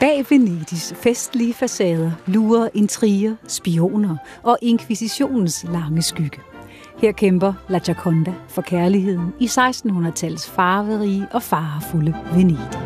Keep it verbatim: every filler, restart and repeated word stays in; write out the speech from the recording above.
Bag Venedigs festlige facader lurer intriger, spioner og inkvisitionens lange skygge. Her kæmper La Gioconda for kærligheden i sekstenhundredetallets farverige og farefulde Venedig.